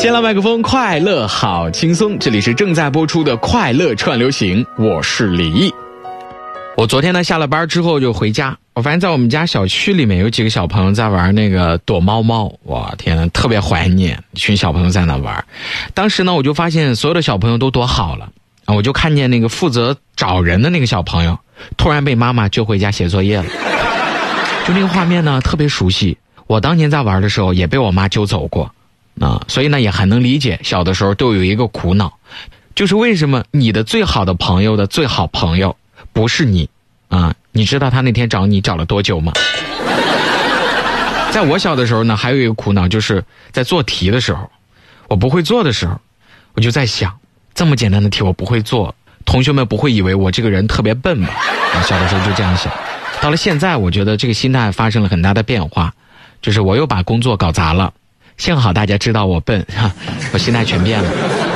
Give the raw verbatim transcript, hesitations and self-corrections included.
先来麦克风，快乐好轻松，这里是正在播出的快乐串流行，我是李毅。我昨天呢下了班之后就回家，我发现在我们家小区里面有几个小朋友在玩那个躲猫猫，哇天哪，特别怀念，一群小朋友在那玩。当时呢我就发现所有的小朋友都躲好了，我就看见那个负责找人的那个小朋友突然被妈妈揪回家写作业了，就那个画面呢特别熟悉，我当年在玩的时候也被我妈揪走过啊，所以呢也很能理解小的时候都有一个苦恼，就是为什么你的最好的朋友的最好朋友不是你啊？你知道他那天找你找了多久吗？在我小的时候呢还有一个苦恼，就是在做题的时候，我不会做的时候，我就在想，这么简单的题我不会做，同学们不会以为我这个人特别笨吧？啊，小的时候就这样想。到了现在我觉得这个心态发生了很大的变化，就是我又把工作搞砸了，幸好大家知道我笨，我心态全变了。